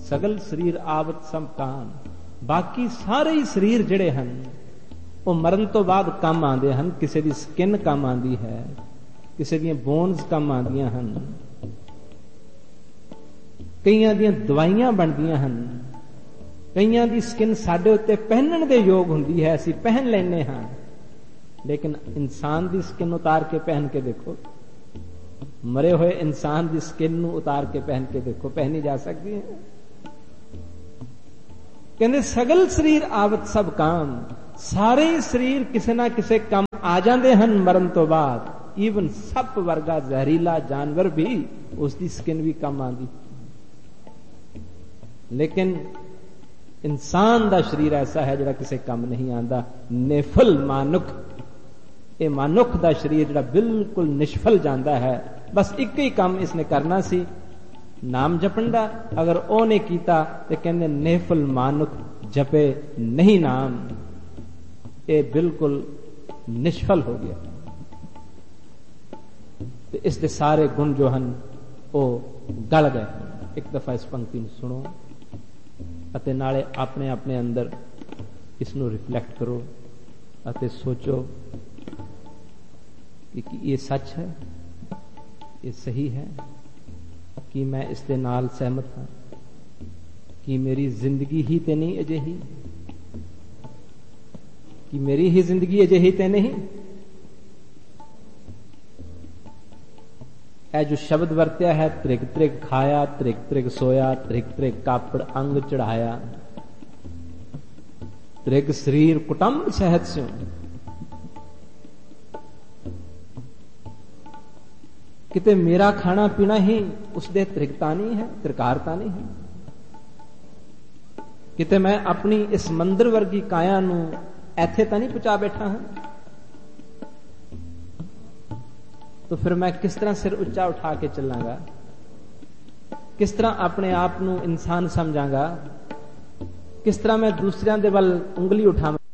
सगल शरीर आवत सब काम। बाकी सारे ही शरीर जिहड़े हन वो मरण तो बाद काम आते हैं। किसी की स्किन काम आती है, किसी दी बोन्स काम आदियां हन, कईयां दी दवाइयां बनदियां हन, कईयां दी स्किन साडे उत्ते पहनण दे योग हुंदी है, असीं पहन लैंदे हां। लेकिन इंसान दी स्किन उतार के पहन के देखो, मरे हुए इंसान दी स्किन नूं उतार के पहन के देखो, पहनी जा सकती है। कहते सगल शरीर आवत सब काम। सारे शरीर किसी ना किसी काम आ जाते हैं मरण तो बाद। ईवन सप वर्गा जहरीला जानवर भी उसकी स्किन भी काम आती। लेकिन इंसान का शरीर ऐसा है जिहड़ा किसी काम नहीं आता। निफल मानुख, ये मानुख का शरीर जिहड़ा बिल्कुल निष्फल जाता है। बस एक ही काम इसने करना सी, नाम जपण दा। अगर ओ ने कीता तो कहंदे निफल मानुख जपे नहीं नाम, ये बिल्कुल निष्फल हो गया। तो इसके सारे गुण जो हन वो गल गए। एक दफा इस पंक्ति में सुनो अते नाले अपने अपने अंदर इसनों रिफ्लैक्ट करो अते सोचो कि ये सच है, ये सही है, कि मैं इसके नाल सहमत हाँ, कि मेरी जिंदगी ही ते नहीं अजिही, कि मेरी ही जिंदगी अजिही ते नहीं। यह जो शब्द वरत्या है, त्रिग त्रिग खाया, त्रिग त्रिग सोया, त्रिग त्रिग कापड़ अंग चढ़ाया, त्रिग शरीर कुटुंब सहत स्यों। किते मेरा खाना पीना ही उसदे त्रिगता नहीं है, त्रिकारता नहीं है। किते मैं अपनी इस मंदिर वर्गी काया नू ऐथे तो नहीं पहुंचा बैठा हूं। तो फिर मैं किस तरह सिर उच्चा उठा के चलांगा, किस तरह अपने आप नू इंसान समझांगा, किस तरह मैं दूसरियां दे वल उंगली उठावां।